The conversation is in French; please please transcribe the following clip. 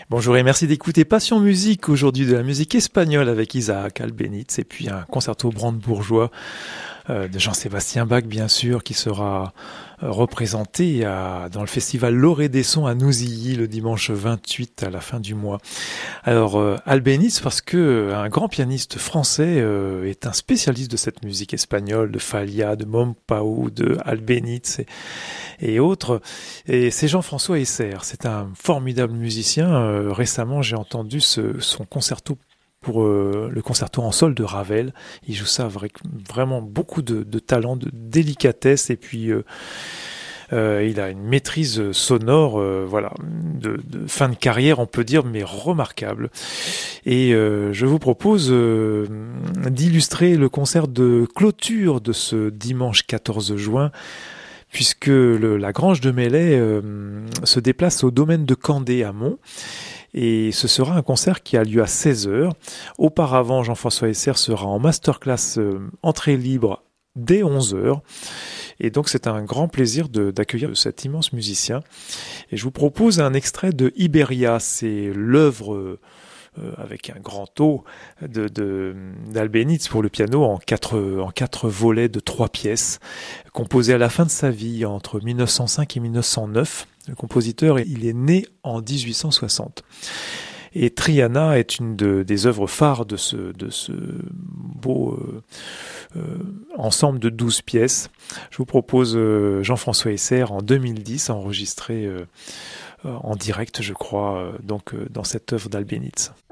Bonjour et merci d'écouter Passion Musique, aujourd'hui de la musique espagnole avec Isaac Albéniz et puis un concerto brandebourgeois de Jean-Sébastien Bach bien sûr qui sera représenté dans le festival L'Orée des Sons à Nouzilly le dimanche 28 à la fin du mois. Alors Albéniz parce que un grand pianiste français est un spécialiste de cette musique espagnole, de Falla, de Mompau, de Albéniz et autres. Et c'est Jean-François Esser, c'est un formidable musicien. Récemment j'ai entendu son concerto pour le concerto en sol de Ravel. Il joue ça avec vraiment beaucoup de talent, de délicatesse, et puis il a une maîtrise sonore, de fin de carrière, on peut dire, mais remarquable. Et je vous propose d'illustrer le concert de clôture de ce dimanche 14 juin, puisque la Grange de Melay se déplace au domaine de Candé à Mont. Et ce sera un concert qui a lieu à 16h. Auparavant, Jean-François Esser sera en masterclass entrée libre dès 11h. Et donc c'est un grand plaisir d'accueillir cet immense musicien. Et je vous propose un extrait de Iberia, c'est l'œuvre avec un grand O d'Albéniz pour le piano en quatre volets de 3 pièces, composé à la fin de sa vie entre 1905 et 1909. Le compositeur, il est né en 1860. Et Triana est une des œuvres phares de ce beau ensemble de 12 pièces. Je vous propose Jean-François Esser en 2010, enregistré en direct, je crois, dans cette œuvre d'Albéniz.